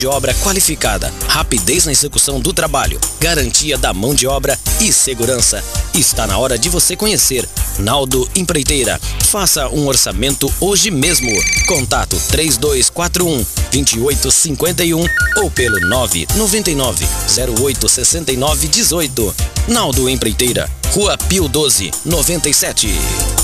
de obra qualificada, rapidez na execução do trabalho, garantia da mão de obra e segurança. Está na hora de você conhecer Naldo Empreiteira. Faça um orçamento hoje mesmo. Contato 3241-2851 ou pelo 999-086918. Naldo Empreiteira, Rua Pio 12, 97.